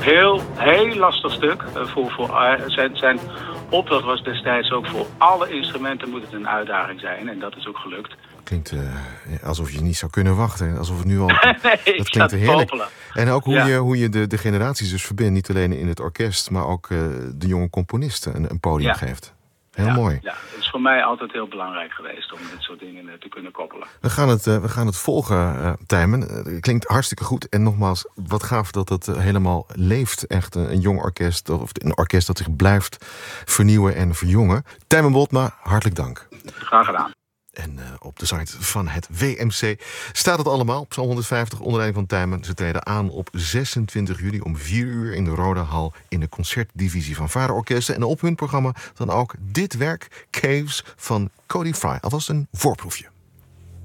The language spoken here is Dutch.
Heel lastig stuk. Zijn opdracht was destijds ook voor alle instrumenten moet het een uitdaging zijn. En dat is ook gelukt. Klinkt alsof je niet zou kunnen wachten. Alsof het nu al... Nee, dat klinkt heerlijk. popelen. En ook hoe je de generaties dus verbindt. Niet alleen in het orkest, maar ook de jonge componisten een podium geeft. Heel mooi. Ja, dat is voor mij altijd heel belangrijk geweest om dit soort dingen te kunnen koppelen. We gaan het volgen, Tijmen. Klinkt hartstikke goed. En nogmaals, wat gaaf dat het helemaal leeft. Echt een jong orkest, of een orkest dat zich blijft vernieuwen en verjongen. Tijmen Woltma, hartelijk dank. Graag gedaan. En op de site van het WMC staat het allemaal. Psalm 150 onder leiding van Tijmen. Ze treden aan op 26 juli om 4 uur in de Rode Hal in de concertdivisie van Vaderorkesten. En op hun programma dan ook dit werk, Caves van Cody Fry. Alvast een voorproefje.